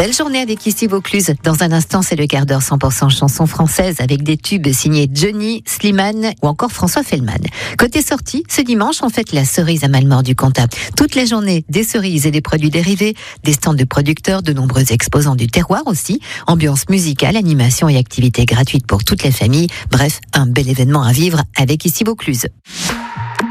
Belle journée avec ici Vaucluse. Dans un instant, c'est le quart d'heure 100% chansons françaises avec des tubes signés Johnny, Slimane ou encore François Fellman. Côté sortie, ce dimanche, on fête la cerise à Malemort du Comtat. Toute la journée, des cerises et des produits dérivés, des stands de producteurs, de nombreux exposants du terroir aussi, ambiance musicale, animation et activités gratuites pour toute la famille. Bref, un bel événement à vivre avec ici Vaucluse.